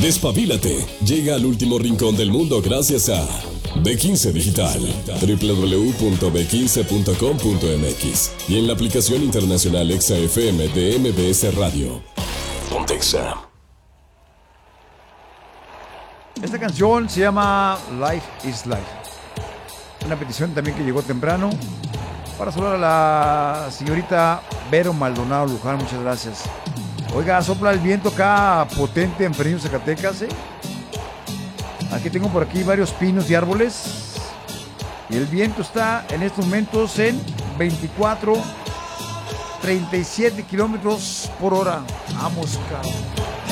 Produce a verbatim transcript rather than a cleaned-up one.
Despabilate. Llega al último rincón del mundo gracias a B quince Digital. doble u doble u doble u punto b quince punto com punto m x y en la aplicación internacional Exa F M de M B S Radio. Pontexa. Esta canción se llama Life is Life. Una petición también que llegó temprano para saludar a la señorita Vero Maldonado Luján. Muchas gracias. Oiga, sopla el viento acá potente en Fresnillo, Zacatecas, ¿eh? Aquí tengo por aquí varios pinos y árboles. Y el viento está en estos momentos en veinticuatro, treinta y siete kilómetros por hora. Vamos, cabrón.